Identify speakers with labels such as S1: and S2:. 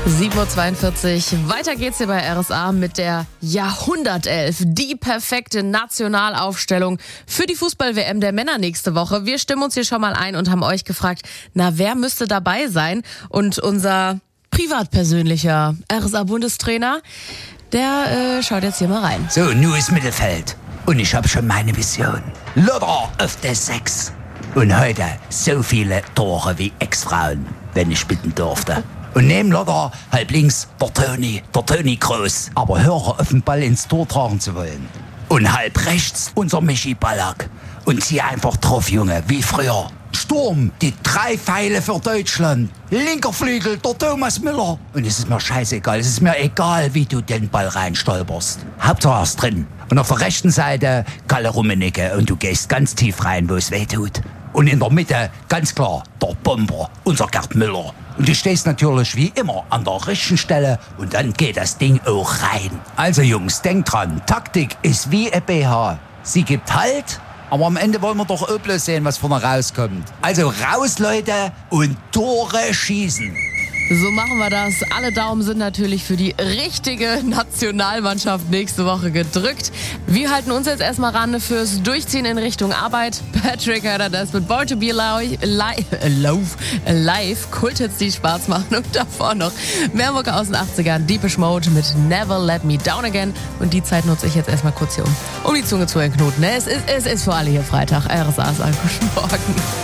S1: 7:42 Uhr. Weiter geht's hier bei RSA mit der Jahrhundertelf. Die perfekte Nationalaufstellung für die Fußball-WM der Männer nächste Woche. Wir stimmen uns hier schon mal ein und haben euch gefragt, wer müsste dabei sein? Und unser privatpersönlicher RSA-Bundestrainer, der schaut jetzt hier mal rein.
S2: So, nun ist Mittelfeld. Und ich habe schon meine Vision. Lothar auf der 6. Und heute so viele Tore wie Ex-Frauen, wenn ich bitten durfte. Und neben Lothar halb links der Toni Kroos, aber höre auf den Ball ins Tor tragen zu wollen. Und halb rechts unser Michi Ballack. Und zieh einfach drauf, Junge, wie früher. Sturm, die 3 Pfeile für Deutschland. Linker Flügel, der Thomas Müller. Und es ist mir scheißegal, es ist mir egal, wie du den Ball reinstolperst. Hauptsache er ist drin. Und auf der rechten Seite Kalle Rummenigge und du gehst ganz tief rein, wo es weh tut. Und in der Mitte, ganz klar, der Bomber, unser Gerd Müller. Und du stehst natürlich wie immer an der richtigen Stelle und dann geht das Ding auch rein. Also Jungs, denkt dran, Taktik ist wie ein BH. Sie gibt Halt, aber am Ende wollen wir doch auch bloß sehen, was vorne rauskommt. Also raus, Leute, und Tore schießen.
S1: So machen wir das. Alle Daumen sind natürlich für die richtige Nationalmannschaft nächste Woche gedrückt. Wir halten uns jetzt erstmal ran fürs Durchziehen in Richtung Arbeit. Patrick hört das mit Born to be live. Kulthits, die Spaß machen. Und davor noch mehr Mucke aus den 80ern. Deepish Mode mit Never Let Me Down Again. Und die Zeit nutze ich jetzt erstmal kurz hier um die Zunge zu entknoten. Es ist für alle hier Freitag. RSA sagt guten Morgen.